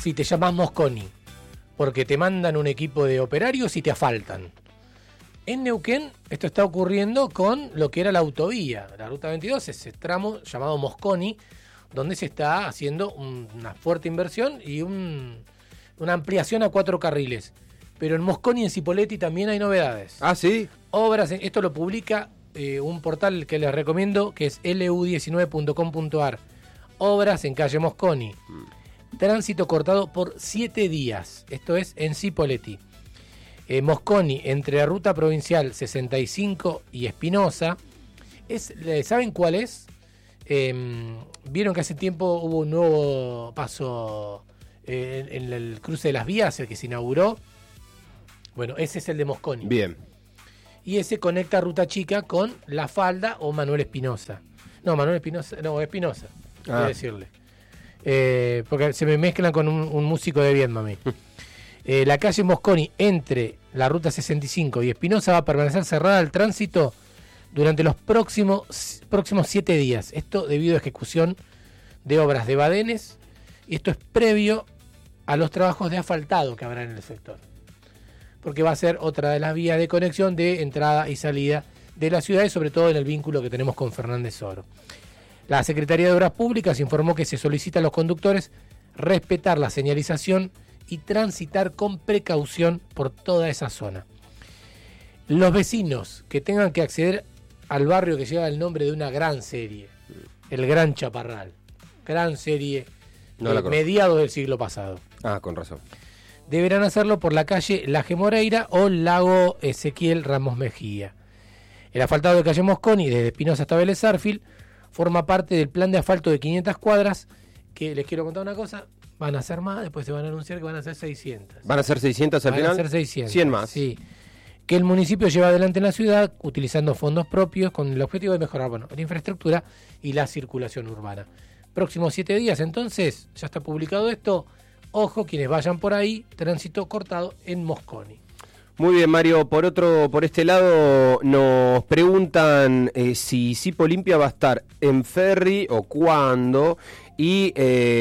si te llamas Mosconi, porque te mandan un equipo de operarios y te asfaltan. En Neuquén esto está ocurriendo con lo que era la autovía. La Ruta 22 es ese tramo llamado Mosconi, donde se está haciendo una fuerte inversión y una ampliación a 4 carriles. Pero en Mosconi y en Cipolletti también hay novedades. Ah, ¿sí? Obras, esto lo publica un portal que les recomiendo, que es lu19.com.ar. Obras en calle Mosconi. Tránsito cortado por 7 días. Esto es en Cipolletti. Mosconi, entre la ruta provincial 65 y Espinosa. ¿Saben cuál es? Vieron que hace tiempo hubo un nuevo paso en el cruce de las vías, el que se inauguró. Bueno, ese es el de Mosconi. Bien. Y ese conecta Ruta Chica con La Falda o Manuel Espinosa. No, Manuel Espinosa, no, Espinosa, quiero decirle. Porque se me mezclan con un músico de Viedma a mí. La calle Mosconi entre la Ruta 65 y Espinosa va a permanecer cerrada al tránsito durante los próximos 7 días. Esto debido a ejecución de obras de badenes, y esto es previo a los trabajos de asfaltado que habrá en el sector. Porque va a ser otra de las vías de conexión de entrada y salida de la ciudad, y sobre todo en el vínculo que tenemos con Fernández Oro. La Secretaría de Obras Públicas informó que se solicita a los conductores respetar la señalización y transitar con precaución por toda esa zona. Los vecinos que tengan que acceder al barrio que lleva el nombre de una gran serie, el Gran Chaparral, gran serie mediados del siglo pasado. Ah, con razón. Deberán hacerlo por la calle Laje Moreira o Lago Ezequiel Ramos Mejía. El asfaltado de calle Mosconi, desde Espinosa hasta Vélez Sarsfield, forma parte del plan de asfalto de 500 cuadras, que les quiero contar una cosa, van a ser más, después se van a anunciar que van a ser 600. ¿Van a ser 600 al final? Van a ser 600. 100 más. Sí. Que el municipio lleva adelante en la ciudad, utilizando fondos propios, con el objetivo de mejorar la infraestructura y la circulación urbana. Próximos 7 días, entonces, ya está publicado esto. Ojo, quienes vayan por ahí, tránsito cortado en Mosconi. Muy bien, Mario. Por este lado nos preguntan si Cipolimpia va a estar en ferry o cuándo. Y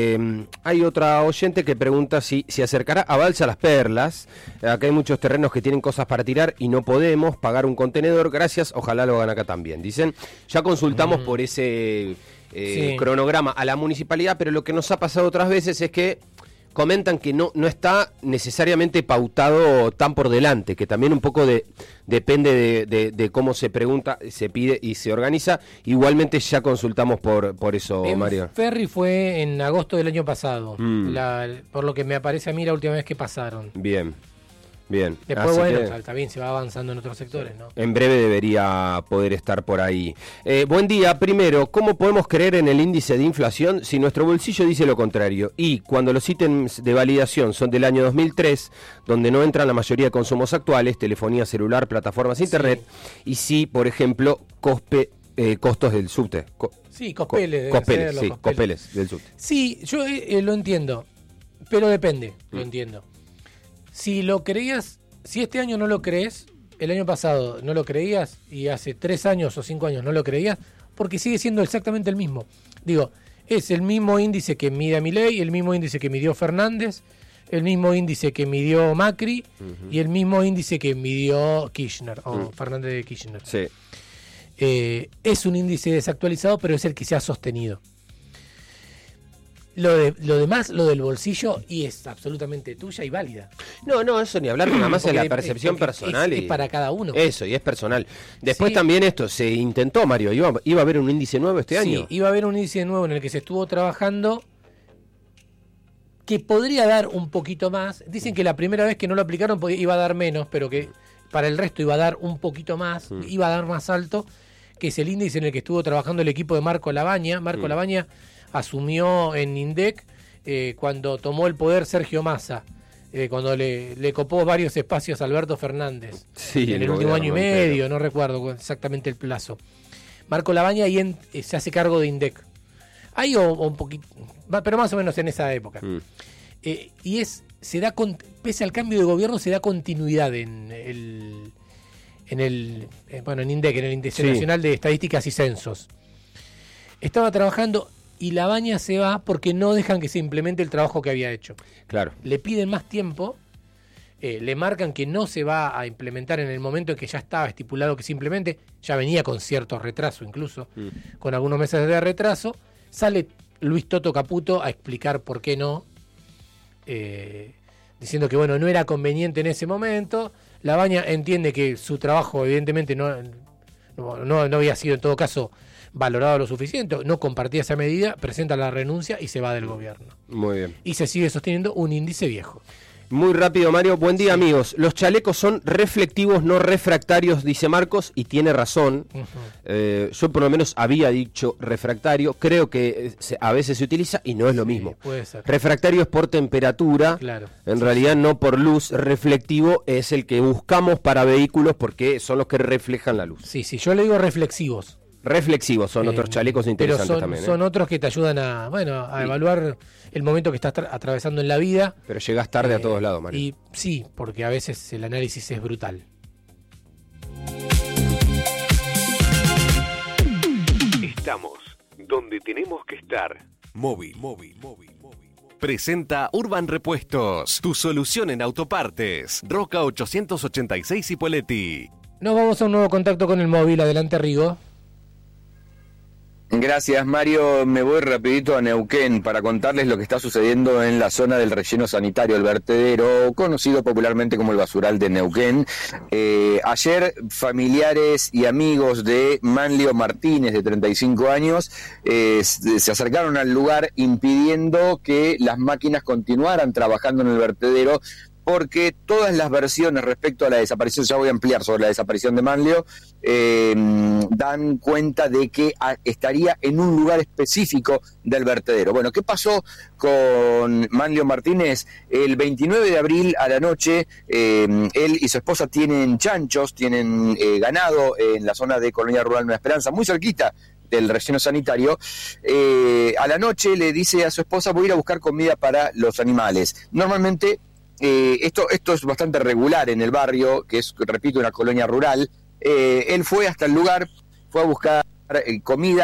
hay otra oyente que pregunta si se acercará a Balsa Las Perlas. Acá hay muchos terrenos que tienen cosas para tirar y no podemos pagar un contenedor. Gracias, ojalá lo hagan acá también. Dicen, ya consultamos por ese cronograma a la municipalidad, pero lo que nos ha pasado otras veces es que comentan que no está necesariamente pautado tan por delante, que también un poco depende de cómo se pregunta, se pide y se organiza. Igualmente ya consultamos por eso, Mario. Ferry fue en agosto del año pasado, por lo que me aparece a mí la última vez que pasaron. Bien. Después, también se va avanzando en otros sectores, ¿no? En breve debería poder estar por ahí. Buen día. Primero, ¿cómo podemos creer en el índice de inflación si nuestro bolsillo dice lo contrario? Y cuando los ítems de validación son del año 2003, donde no entran la mayoría de consumos actuales, telefonía celular, plataformas internet, y sí, por ejemplo, costos del subte. Cospeles del subte. Sí, yo lo entiendo, pero depende, lo entiendo. Si lo creías, si este año no lo crees, el año pasado no lo creías y hace 3 años o 5 años no lo creías, porque sigue siendo exactamente el mismo. Digo, es el mismo índice que mide Milei, el mismo índice que midió Fernández, el mismo índice que midió Macri y el mismo índice que midió Kirchner, o Fernández de Kirchner. Sí. Es un índice desactualizado, pero es el que se ha sostenido. Lo demás, lo del bolsillo, y es absolutamente tuya y válida. No, eso ni hablar, nada más es la percepción personal. Es para cada uno. Eso, y es personal. Después también esto, se intentó, Mario, iba a haber un índice nuevo este año. Sí, iba a haber un índice nuevo en el que se estuvo trabajando, que podría dar un poquito más. Dicen que la primera vez que no lo aplicaron iba a dar menos, pero que para el resto iba a dar un poquito más, iba a dar más alto, que es el índice en el que estuvo trabajando el equipo de Marco Labaña. Marco Labaña asumió en INDEC cuando tomó el poder Sergio Massa, cuando le copó varios espacios a Alberto Fernández, en el último año y medio, no recuerdo exactamente el plazo. Marco Labaña se hace cargo de INDEC. Ahí o un poquito, pero más o menos en esa época. Y pese al cambio de gobierno, se da continuidad en INDEC, en el Índice Nacional de Estadísticas y Censos. Estaba trabajando y Labaña se va porque no dejan que se implemente el trabajo que había hecho. Claro. Le piden más tiempo, le marcan que no se va a implementar en el momento en que ya estaba estipulado que simplemente, ya venía con cierto retraso incluso, con algunos meses de retraso. Sale Luis Toto Caputo a explicar por qué no, diciendo que bueno, no era conveniente en ese momento. Labaña entiende que su trabajo evidentemente no había sido en todo caso valorado lo suficiente, no compartía esa medida, presenta la renuncia y se va del gobierno. Muy bien. Y se sigue sosteniendo un índice viejo. Muy rápido, Mario. Buen día, amigos. Los chalecos son reflectivos, no refractarios, dice Marcos, y tiene razón. Yo por lo menos había dicho refractario. Creo que a veces se utiliza y no es lo mismo. Puede ser. Refractario es por temperatura. Claro. En realidad no por luz. Reflectivo es el que buscamos para vehículos porque son los que reflejan la luz. Sí, yo le digo reflexivos. Reflexivos son otros chalecos interesantes pero también. Son otros que te ayudan a evaluar el momento que estás atravesando en la vida. Pero llegas tarde a todos lados, Mario. Y sí, porque a veces el análisis es brutal. Estamos donde tenemos que estar. Móvil. Presenta Urban Repuestos, tu solución en autopartes. Roca 886 Ipoleti. Nos vamos a un nuevo contacto con el móvil. Adelante, Rigo. Gracias, Mario. Me voy rapidito a Neuquén para contarles lo que está sucediendo en la zona del relleno sanitario, el vertedero, conocido popularmente como el basural de Neuquén. Ayer, familiares y amigos de Manlio Martínez, de 35 años, se acercaron al lugar impidiendo que las máquinas continuaran trabajando en el vertedero, porque todas las versiones respecto a la desaparición, ya voy a ampliar sobre la desaparición de Manlio, dan cuenta de que estaría en un lugar específico del vertedero. Bueno, ¿qué pasó con Manlio Martínez? El 29 de abril a la noche, él y su esposa tienen chanchos, tienen ganado en la zona de Colonia Rural Nueva Esperanza, muy cerquita del relleno sanitario. A la noche le dice a su esposa: voy a ir a buscar comida para los animales. Normalmente esto es bastante regular en el barrio, que es, repito, una colonia rural. Él fue hasta el lugar, fue a buscar comida,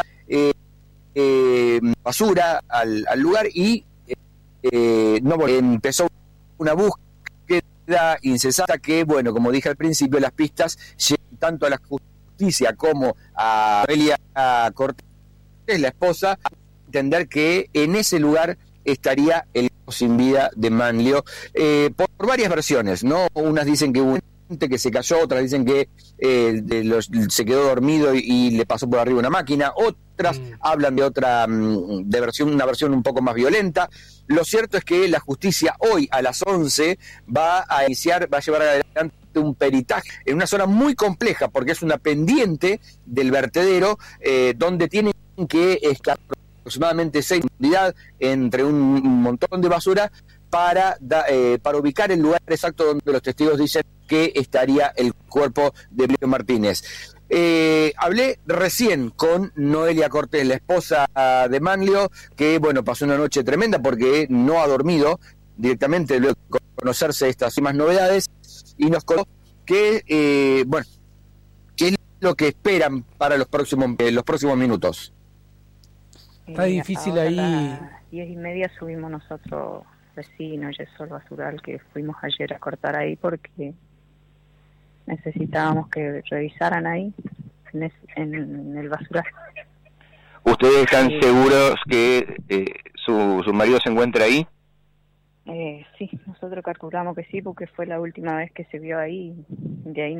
basura al lugar y empezó una búsqueda incesante que, bueno, como dije al principio, las pistas llegan tanto a la justicia como a Noelia Cortés, la esposa, a entender que en ese lugar estaría el sin vida de Manlio, por varias versiones, ¿no? Unas dicen que hubo gente que se cayó, otras dicen que se quedó dormido y le pasó por arriba una máquina, otras hablan de una versión un poco más violenta. Lo cierto es que la justicia hoy a las 11 va a llevar adelante un peritaje en una zona muy compleja, porque es una pendiente del vertedero, donde tienen que estar aproximadamente 6 unidades entre un montón de basura para ubicar el lugar exacto donde los testigos dicen que estaría el cuerpo de Manlio Martínez. Hablé recién con Noelia Cortés, la esposa de Manlio, que bueno, pasó una noche tremenda porque no ha dormido directamente luego de conocerse estas últimas novedades, y nos contó que qué es lo que esperan para los próximos minutos. Está difícil ahí. A las 10:30 subimos nosotros, vecinos, Yeso el basural, que fuimos ayer a cortar ahí porque necesitábamos que revisaran ahí en el basural. ¿Ustedes están seguros que su marido se encuentra ahí? Sí, nosotros calculamos que sí, porque fue la última vez que se vio ahí, de ahí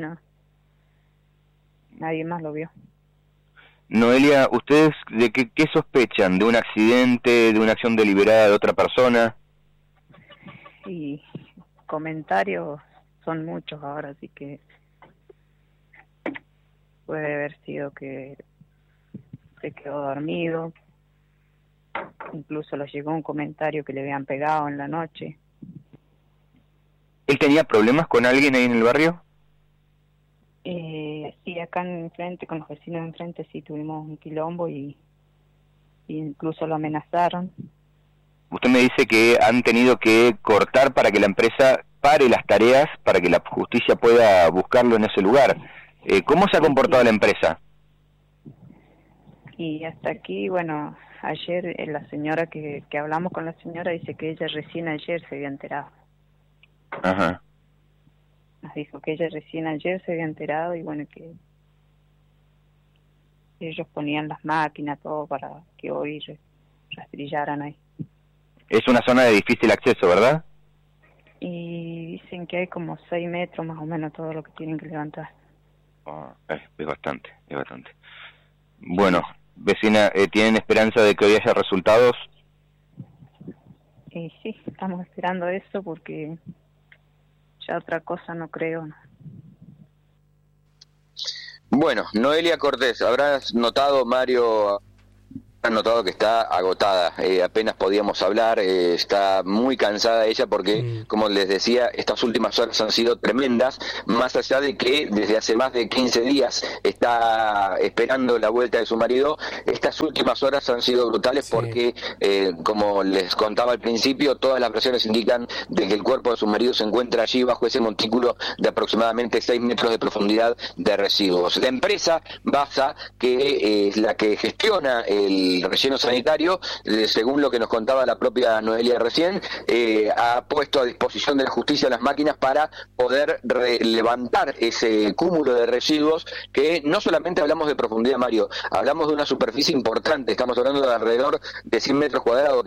nadie más lo vio. Noelia, ¿ustedes de qué sospechan? ¿De un accidente, de una acción deliberada de otra persona? Y comentarios son muchos ahora, así que puede haber sido que se quedó dormido. Incluso les llegó un comentario que le habían pegado en la noche. ¿Él tenía problemas con alguien ahí en el barrio? Sí, acá enfrente, con los vecinos de enfrente, sí tuvimos un quilombo y incluso lo amenazaron. Usted me dice que han tenido que cortar para que la empresa pare las tareas, para que la justicia pueda buscarlo en ese lugar. ¿Cómo se ha comportado la empresa? Y hasta aquí, bueno, ayer la señora que hablamos con la señora dice que ella recién ayer se había enterado. Ajá. Nos dijo que ella recién ayer se había enterado y bueno, que ellos ponían las máquinas, todo para que hoy rastrillaran ahí. Es una zona de difícil acceso, ¿verdad? Y dicen que hay como 6 metros más o menos todo lo que tienen que levantar. Es bastante, es bastante. Bueno, vecina, ¿tienen esperanza de que hoy haya resultados? Y sí, estamos esperando eso porque ya otra cosa no creo, ¿no? Bueno, Noelia Cortés, habrás notado, Mario, ha notado que está agotada, apenas podíamos hablar, está muy cansada ella porque, como les decía, estas últimas horas han sido tremendas, más allá de que desde hace más de 15 días está esperando la vuelta de su marido. Estas últimas horas han sido brutales porque, como les contaba al principio, todas las versiones indican de que el cuerpo de su marido se encuentra allí bajo ese montículo de aproximadamente 6 metros de profundidad de residuos. La empresa BASA, que es la que gestiona el relleno sanitario, según lo que nos contaba la propia Noelia recién, ha puesto a disposición de la justicia las máquinas para poder levantar ese cúmulo de residuos, que no solamente hablamos de profundidad, Mario, hablamos de una superficie importante. Estamos hablando de alrededor de 100 metros cuadrados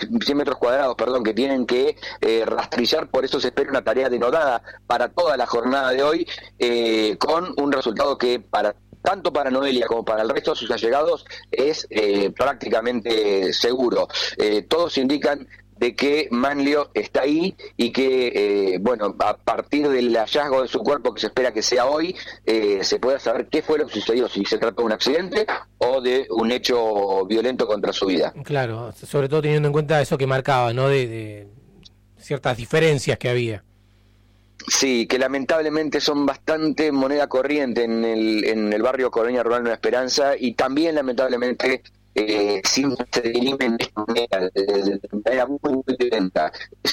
que tienen que rastrillar. Por eso se espera una tarea denodada para toda la jornada de hoy, con un resultado que tanto para Noelia como para el resto de sus allegados es prácticamente seguro. Todos indican de que Manlio está ahí y que, bueno, a partir del hallazgo de su cuerpo, que se espera que sea hoy, se pueda saber qué fue lo que sucedió, si se trató de un accidente o de un hecho violento contra su vida. Claro, sobre todo teniendo en cuenta eso que marcaba, ¿no? De ciertas diferencias que había. Sí, que lamentablemente son bastante moneda corriente en el barrio Colonia Rural Nueva Esperanza, y también lamentablemente siempre se dirimen de manera muy violenta.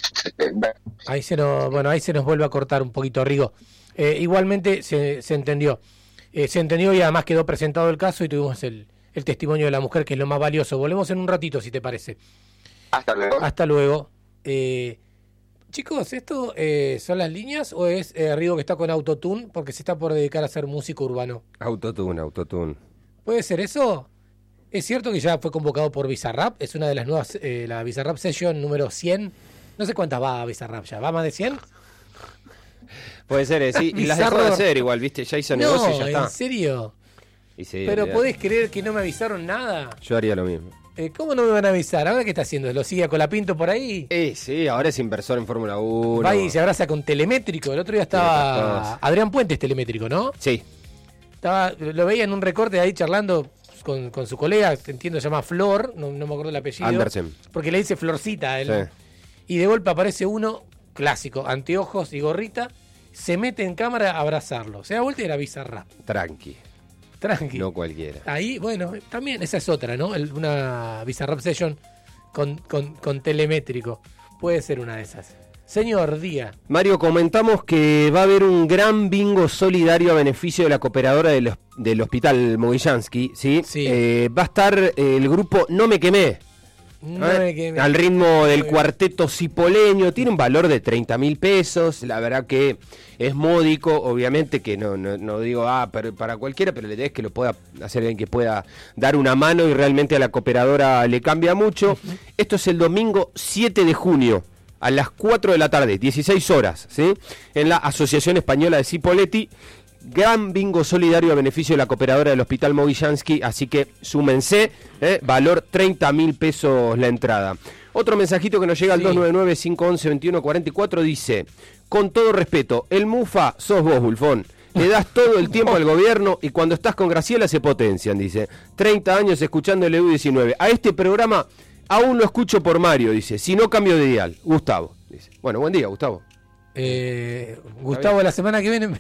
Ahí se nos vuelve a cortar un poquito, Rigo. Igualmente se entendió. Se entendió y además quedó presentado el caso y tuvimos el testimonio de la mujer, que es lo más valioso. Volvemos en un ratito, si te parece. Hasta luego. Hasta luego. Chicos, ¿esto son las líneas o es Rigo que está con Autotune porque se está por dedicar a ser músico urbano? Autotune. ¿Puede ser eso? ¿Es cierto que ya fue convocado por Bizarrap? Es una de las nuevas, la Bizarrap Session número 100. No sé cuántas va a Bizarrap ya. ¿Va más de 100? Puede ser, sí. Y las dejó de hacer igual, ¿viste? Ya hizo negocio y ya está. ¿En serio? Y sí, ¿Pero podés creer que no me avisaron nada? Yo haría lo mismo. ¿Cómo no me van a avisar? ¿Ahora qué está haciendo? ¿Lo sigue a Colapinto por ahí? Sí, ahora es inversor en Fórmula 1. Va y se abraza con Telemétrico. El otro día estaba Adrián Puentes Telemétrico, ¿no? Sí. Lo veía en un recorte ahí charlando con su colega, entiendo, se llama Flor, no me acuerdo el apellido. Andersen. Porque le dice Florcita a él. Sí. Y de golpe aparece uno, clásico, anteojos y gorrita, se mete en cámara a abrazarlo. Se da vuelta y era Bizarrap. Tranqui. No cualquiera. Ahí, bueno, también esa es otra, ¿no? Una Bizarrap Session con telemétrico. Puede ser una de esas. Señor Díaz. Mario, comentamos que va a haber un gran bingo solidario a beneficio de la cooperadora del Hospital Mogillansky, ¿sí? Sí. Va a estar el grupo No Me Quemé. Al ritmo del cuarteto cipoleño. Tiene un valor de 30.000 pesos. La verdad que es módico. Obviamente que no digo para cualquiera, pero la idea es que lo pueda hacer alguien que pueda dar una mano y realmente a la cooperadora le cambia mucho. Esto es el domingo 7 de junio a las 4 de la tarde, 16 horas, ¿sí? En la Asociación Española de Cipolletti. Gran bingo solidario a beneficio de la cooperadora del Hospital Mogillansky, así que súmense, valor 30.000 pesos la entrada. Otro mensajito que nos llega al 299-511-2144 dice: con todo respeto, el Mufa sos vos, Bulfón. Le das todo el tiempo al gobierno y cuando estás con Graciela se potencian, dice. 30 años escuchando el EU19. A este programa aún lo escucho por Mario, dice. Si no cambio de dial. Gustavo, dice. Bueno, buen día, Gustavo. Gustavo, la semana que viene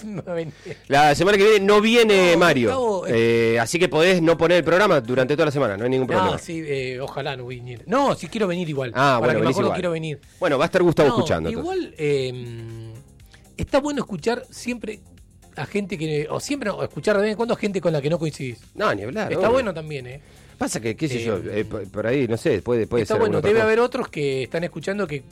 la semana que viene no viene Mario, Gustavo, así que podés no poner el programa durante toda la semana, no hay ningún problema. Sí, ojalá no viniera. No, si quiero venir igual. Bueno, que me acuerdo, quiero venir. Bueno, va a estar Gustavo escuchando. Igual está bueno escuchar siempre a gente que, o siempre, o escuchar de vez en cuando a gente con la que no coincidís. No, ni hablar. Está bueno también, Pasa que, qué sé yo, por ahí, no sé, puede está ser. Bueno, debe haber otros que están escuchando que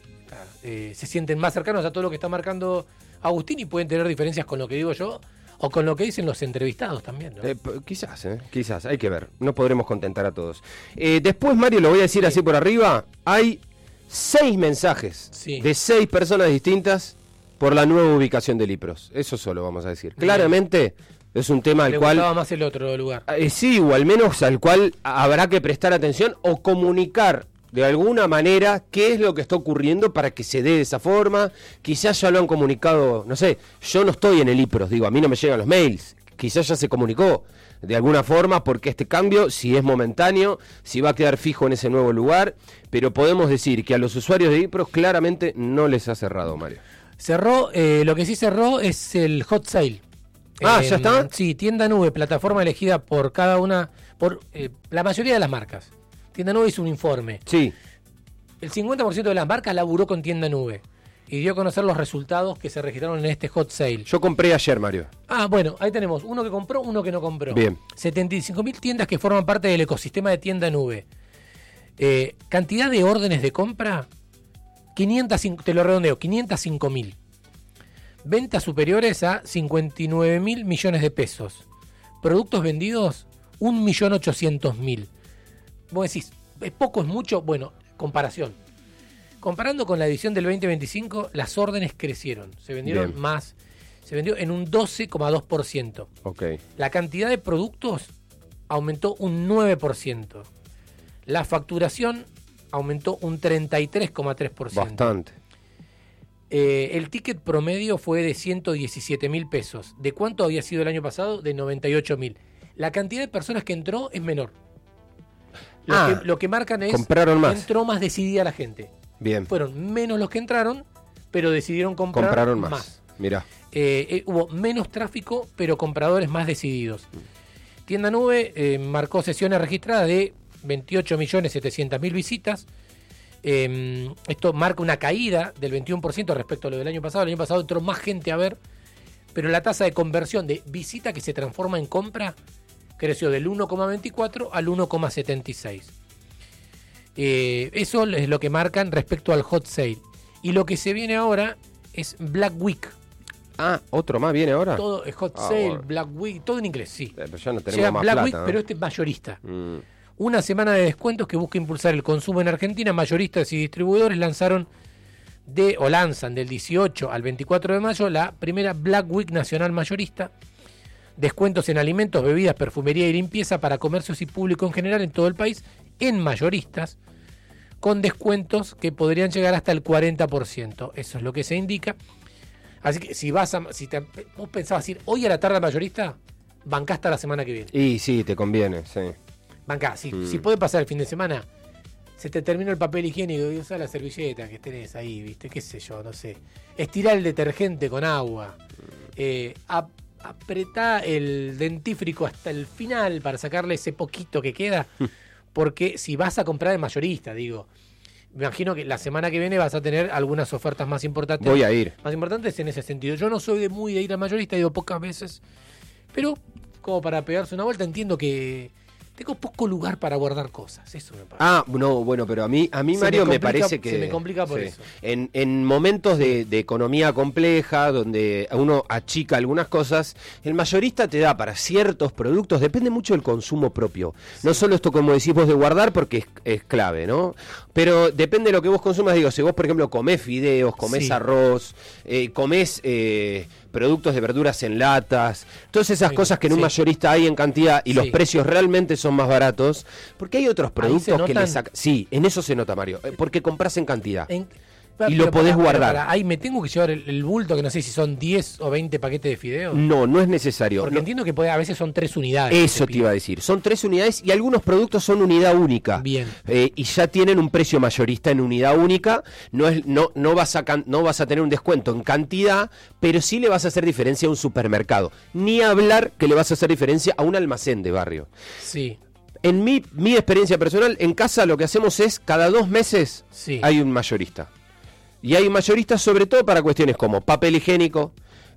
se sienten más cercanos a todo lo que está marcando Agustín y pueden tener diferencias con lo que digo yo o con lo que dicen los entrevistados también, ¿no? Quizás, hay que ver. No podremos contentar a todos. Después, Mario, lo voy a decir así por arriba, hay 6 mensajes de 6 personas distintas por la nueva ubicación de Lipros. Eso solo vamos a decir. Claramente es un tema al cual... Le gustaba más el otro lugar. Sí, o al menos al cual habrá que prestar atención o comunicar de alguna manera qué es lo que está ocurriendo para que se dé de esa forma. Quizás ya lo han comunicado, no sé, yo no estoy en el Lipros, digo, a mí no me llegan los mails. Quizás ya se comunicó de alguna forma porque este cambio, si es momentáneo, si va a quedar fijo en ese nuevo lugar, pero podemos decir que a los usuarios de Lipros claramente no les ha cerrado, Mario. Cerró, lo que sí cerró es el hot sale. ¿Ya está? Sí, Tienda Nube, plataforma elegida por cada una, por la mayoría de las marcas. Tienda Nube hizo un informe. Sí. El 50% de las marcas laburó con Tienda Nube y dio a conocer los resultados que se registraron en este hot sale. Yo compré ayer, Mario. Bueno, ahí tenemos uno que compró, uno que no compró. Bien. 75.000 tiendas que forman parte del ecosistema de Tienda Nube. Cantidad de órdenes de compra, 505, te lo redondeo, 505.000. Ventas superiores a 59.000 millones de pesos. Productos vendidos, 1.800.000. Vos decís, ¿es poco, es mucho? Bueno, comparación. Comparando con la edición del 2025, las órdenes crecieron. Se vendieron más. Se vendió en un 12,2%. Okay. La cantidad de productos aumentó un 9%. La facturación aumentó un 33,3%. Bastante. El ticket promedio fue de 117.000 pesos. ¿De cuánto había sido el año pasado? De 98.000. La cantidad de personas que entró es menor. Lo que marcan es compraron más. Entró más decidida la gente. Bien. Fueron menos los que entraron, pero decidieron comprar más. Mirá. Hubo menos tráfico, pero compradores más decididos. Tienda Nube marcó sesiones registradas de 28.700.000 visitas. Esto marca una caída del 21% respecto a lo del año pasado. El año pasado entró más gente a ver, pero la tasa de conversión de visita que se transforma en compra creció del 1,24 al 1,76. Eso es lo que marcan respecto al hot sale. Y lo que se viene ahora es Black Week. ¿Otro más viene ahora? Todo es hot sale, bueno. Black Week, todo en inglés, sí. Pero ya no tenemos llega más Black plata, Week, ¿no? pero este es mayorista. Una semana de descuentos que busca impulsar el consumo en Argentina. Mayoristas y distribuidores lanzan del 18 al 24 de mayo la primera Black Week nacional mayorista. Descuentos en alimentos, bebidas, perfumería y limpieza para comercios y público en general en todo el país, en mayoristas, con descuentos que podrían llegar hasta el 40%. Eso es lo que se indica. Así que si vos pensabas ir hoy a la tarde al mayorista, bancá hasta la semana que viene. Y sí, te conviene, sí. Bancá, si puede pasar el fin de semana, se te terminó el papel higiénico y usa la servilleta que tenés ahí, ¿viste? Qué sé yo, no sé. Estirá el detergente con agua. Apretá el dentífrico hasta el final para sacarle ese poquito que queda. Porque si vas a comprar el mayorista, digo, me imagino que la semana que viene vas a tener algunas ofertas más importantes. Voy a ir. Más importantes en ese sentido. Yo no soy muy de ir al mayorista, he ido pocas veces. Pero como para pegarse una vuelta, entiendo que tengo poco lugar para guardar cosas. Eso me parece. No, bueno, pero a mí Mario, me parece que... Se me complica por eso. En momentos de economía compleja, donde uno achica algunas cosas, el mayorista te da para ciertos productos, depende mucho del consumo propio. Sí. No solo esto, como decís vos, de guardar, porque es clave, ¿no? Pero depende de lo que vos consumas. Digo, si vos, por ejemplo, comés fideos, comés arroz, comés... productos de verduras en latas, todas esas cosas que en un mayorista hay en cantidad y los precios realmente son más baratos, porque hay otros productos que le sacan. Sí, en eso se nota, Mario, porque compras en cantidad. Y lo podés guardar. Ahí me tengo que llevar el bulto, que no sé si son 10 o 20 paquetes de fideos. No es necesario. Porque entiendo que a veces son 3 unidades. Eso te iba a decir. Son 3 unidades y algunos productos son unidad única. Bien. Y ya tienen un precio mayorista en unidad única. No vas a tener un descuento en cantidad, pero sí le vas a hacer diferencia a un supermercado. Ni hablar que le vas a hacer diferencia a un almacén de barrio. Sí. En mi experiencia personal, en casa lo que hacemos es cada 2 meses hay un mayorista. Y hay mayoristas sobre todo para cuestiones como papel higiénico,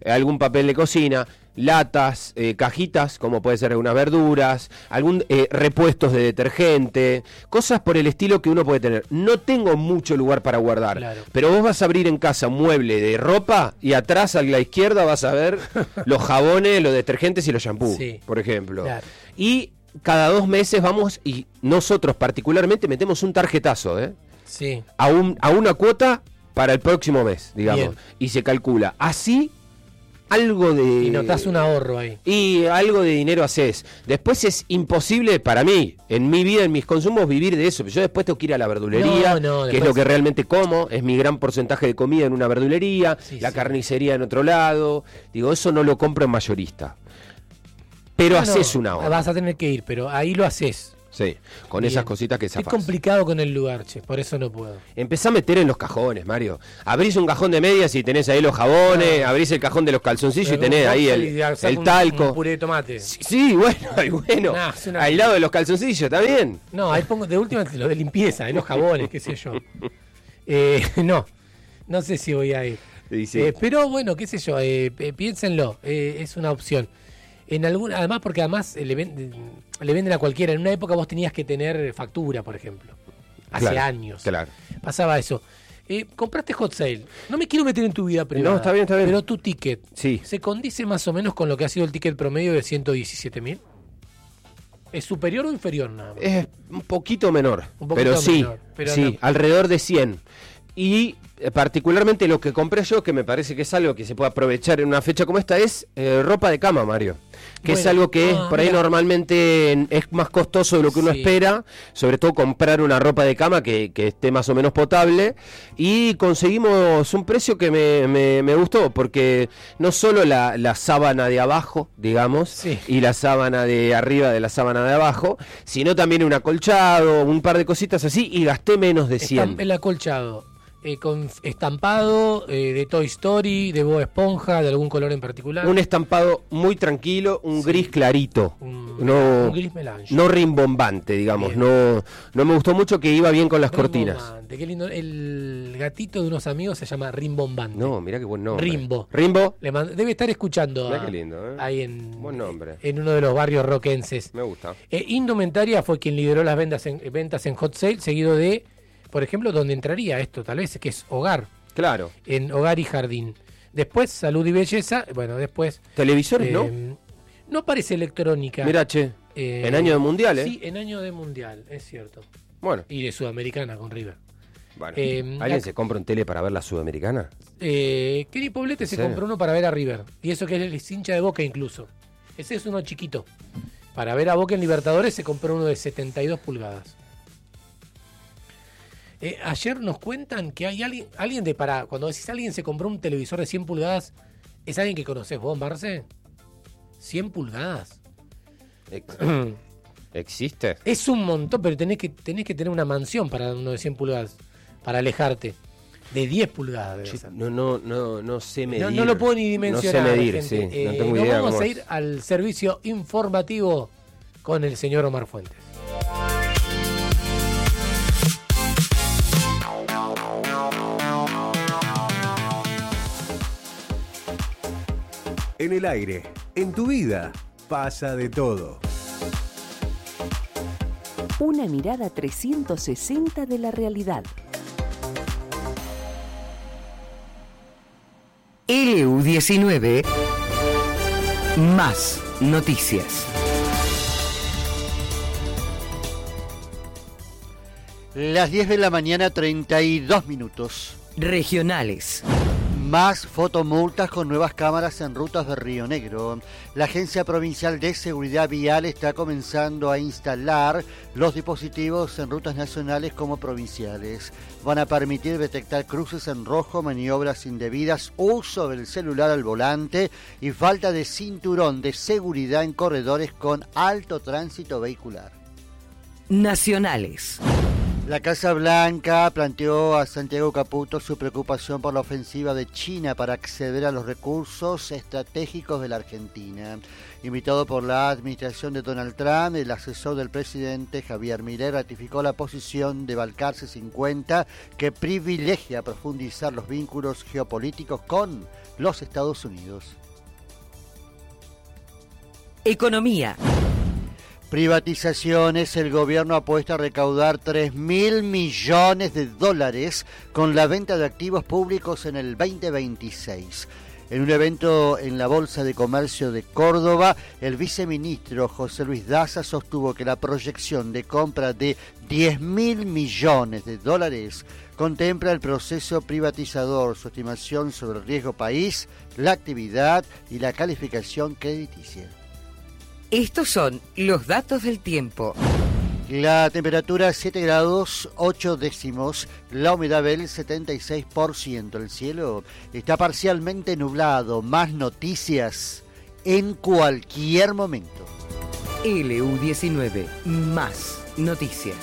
algún papel de cocina, latas, cajitas, como puede ser algunas verduras, algún repuestos de detergente, cosas por el estilo que uno puede tener. No tengo mucho lugar para guardar, Claro. pero vos vas a abrir en casa un mueble de ropa y atrás a la izquierda vas a ver los jabones, los detergentes y los shampoos, Sí. por ejemplo. Claro. Y cada 2 meses vamos y nosotros particularmente metemos un tarjetazo, Sí. a una cuota para el próximo mes, digamos, Bien. y se calcula. Así, algo de... Y notás un ahorro ahí. Y algo de dinero haces. Después es imposible para mí, en mi vida, en mis consumos, vivir de eso. Yo después tengo que ir a la verdulería, No, que es después- lo que realmente como, es mi gran porcentaje de comida en una verdulería, Sí, la sí. carnicería en otro lado. Digo, eso no lo compro en mayorista. Pero Bueno, haces una hora. vas a tener que ir, pero ahí lo haces. Sí, con Bien. esas cositas que Estoy zafás. complicado con el lugar, che, por eso no puedo. Empezá a meter en los cajones, Mario. Abrís un cajón de medias y tenés ahí los jabones, abrís el cajón de los calzoncillos y tenés ahí el talco. Un puré de tomate. Sí, bueno, y bueno, Nah, es una- al lado de los calzoncillos, ¿está bien? No, ahí pongo de última lo de limpieza, los jabones, qué sé yo. No sé si voy a ir. Y sí. Pero bueno, qué sé yo, piénsenlo, es una opción. Además, porque además le venden a cualquiera. En una época vos tenías que tener factura, por ejemplo. Hace Claro, años. claro. Pasaba eso. Compraste Hot Sale. No me quiero meter en tu vida privada. No, está bien, está bien. Pero tu ticket, Sí. ¿se condice más o menos con lo que ha sido el ticket promedio de 117.000? ¿Es superior o inferior nada más? Es un poquito menor, Un poquito pero sí, menor, pero sí, no. alrededor de 100. Y particularmente lo que compré yo, que me parece que es algo que se puede aprovechar en una fecha como esta, es ropa de cama, Mario. Que es Bueno, algo que por ahí mira. normalmente es más costoso de lo que uno Sí. espera, sobre todo comprar una ropa de cama que esté más o menos potable, y conseguimos un precio que me gustó, porque no solo la sábana de abajo, digamos, Sí. y la sábana de arriba de la sábana de abajo, sino también un acolchado, un par de cositas así, y gasté menos de 100. El acolchado, con estampado de Toy Story, de Bob Esponja, de algún color en particular. Un estampado muy tranquilo, un gris clarito, Un gris melange. no rimbombante, digamos, Bien. no me gustó mucho, que iba bien con las cortinas. Rimbombante, qué lindo. El gatito de unos amigos se llama Rimbombante. No, mirá qué buen nombre. Rimbo. Rimbo, Debe estar escuchando mirá qué lindo, ahí Buen nombre. en uno de los barrios roquenses. Me gusta. Indumentaria fue quien lideró las ventas en Hot Sale, seguido de, por ejemplo, donde entraría esto, tal vez, que es hogar, Claro. en hogar y jardín. Después, salud y belleza. Bueno, después. Televisores, ¿no? No aparece electrónica. Mirá, che. En año de mundial, ¿eh? Sí, en año de mundial, es cierto. Bueno, Y de Sudamericana con River. bueno. la- ¿Alguien se compra un tele para ver la Sudamericana? Kenny Poblete se Sí. compró uno para ver a River. Y eso que él es hincha de Boca incluso. Ese es uno chiquito. Para ver a Boca en Libertadores se compró uno de 72 pulgadas. Ayer nos cuentan que hay alguien de para. Cuando decís alguien se compró un televisor de 100 pulgadas, ¿es alguien que conoces vos, Marce? 100 pulgadas. ¿Existe? Es un montón, pero tenés que tener una mansión para uno de 100 pulgadas. Para alejarte. De 10 pulgadas. debe ser. No sé medir. No lo puedo ni dimensionar. No sé medir, gente. sí. No tengo nos idea. vamos cómo a es. ir al servicio informativo con el señor Omar Fuentes. En el aire, en tu vida, pasa de todo. Una mirada 360 de la realidad. LU19 Más noticias. Las 10 de la mañana, 32 minutos. Regionales. Más fotomultas con nuevas cámaras en rutas de Río Negro. La Agencia Provincial de Seguridad Vial está comenzando a instalar los dispositivos en rutas nacionales como provinciales. Van a permitir detectar cruces en rojo, maniobras indebidas, uso del celular al volante y falta de cinturón de seguridad en corredores con alto tránsito vehicular. Nacionales. La Casa Blanca planteó a Santiago Caputo su preocupación por la ofensiva de China para acceder a los recursos estratégicos de la Argentina. Invitado por la administración de Donald Trump, el asesor del presidente Javier Milei ratificó la posición de Balcarce 50, que privilegia profundizar los vínculos geopolíticos con los Estados Unidos. Economía. Privatizaciones. El gobierno apuesta a recaudar 3.000 millones de dólares con la venta de activos públicos en el 2026. En un evento en la Bolsa de Comercio de Córdoba, el viceministro José Luis Daza sostuvo que la proyección de compra de 10.000 millones de dólares contempla el proceso privatizador, su estimación sobre el riesgo país, la actividad y la calificación crediticia. Estos son los datos del tiempo. La temperatura 7 grados 8 décimos, la humedad del 76%, el cielo está parcialmente nublado. Más noticias en cualquier momento. LU19, más noticias.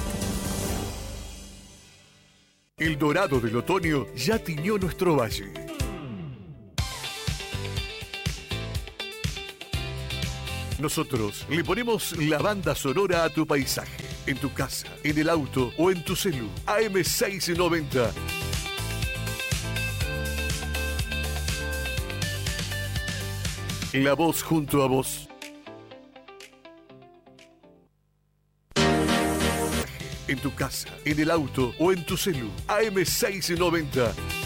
El dorado del otoño ya tiñó nuestro valle. Nosotros le ponemos la banda sonora a tu paisaje, en tu casa, en el auto o en tu celu. AM690. La voz junto a vos. En tu casa, en el auto o en tu celu. AM690.